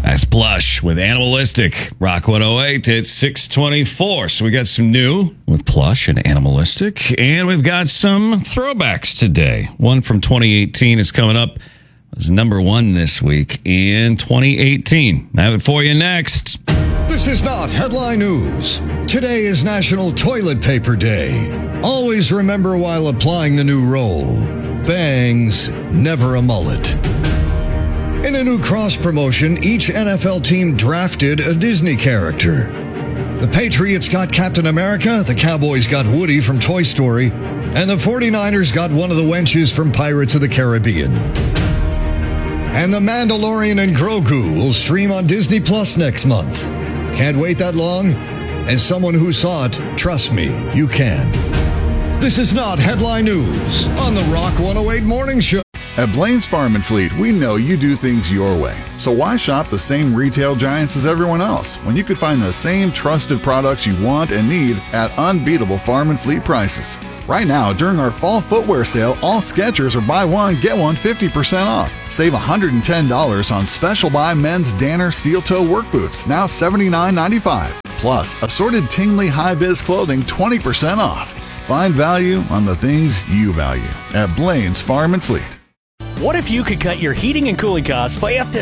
That's Plush with Animalistic. Rock 108, it's 624. So we got some new with Plush and Animalistic. And we've got some throwbacks today. One from 2018 is coming up. It was number one this week in 2018. I have it for you next. This is not headline news. Today is National Toilet Paper Day. Always remember while applying the new roll, bangs, never a mullet. In a new cross promotion, each NFL team drafted a Disney character. The Patriots got Captain America, the Cowboys got Woody from Toy Story, and the 49ers got one of the wenches from Pirates of the Caribbean. And The Mandalorian and Grogu will stream on Disney Plus next month. Can't wait that long? As someone who saw it, trust me, you can. This is not headline news on the Rock 108 Morning Show. At Blaine's Farm and Fleet, we know you do things your way. So why shop the same retail giants as everyone else when you could find the same trusted products you want and need at unbeatable farm and fleet prices? Right now, during our fall footwear sale, all Skechers are buy one, get one 50% off. Save $110 on special buy men's Danner steel toe work boots, now $79.95. Plus, assorted Tingley high-vis clothing 20% off. Find value on the things you value at Blaine's Farm and Fleet. What if you could cut your heating and cooling costs by up to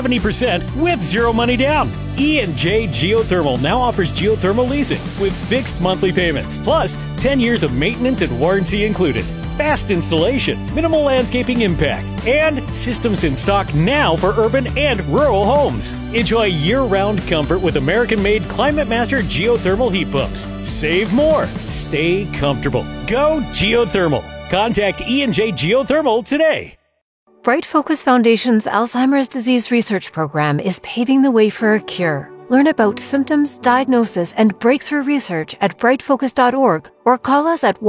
70% with zero money down? E&J Geothermal now offers geothermal leasing with fixed monthly payments, plus 10 years of maintenance and warranty included. Fast installation, minimal landscaping impact, and systems in stock now for urban and rural homes. Enjoy year-round comfort with American-made Climate Master geothermal heat pumps. Save more. Stay comfortable. Go geothermal. Contact E&J Geothermal today. Bright Focus Foundation's Alzheimer's disease research program is paving the way for a cure. Learn about symptoms, diagnosis, and breakthrough research at brightfocus.org or call us at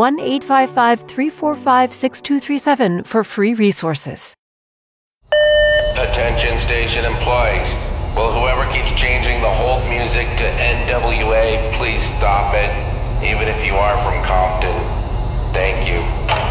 1-855-345-6237 for free resources. Attention station employees. Will whoever keeps changing the hold music to NWA please stop it, even if you are from Compton? Thank you.